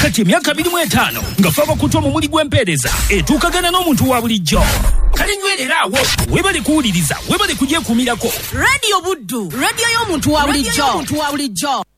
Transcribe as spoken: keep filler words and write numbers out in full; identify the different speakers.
Speaker 1: kati emyaka abiri mu etaano nga faba kutwa mu muli gw'empeereza etuukagana n'omuntu wa bulijjo. Kale nywereraawo webale kuwuliriza webale kugyekuumirako.
Speaker 2: Radio Buddu, radio y'omuntu wa bulijjo.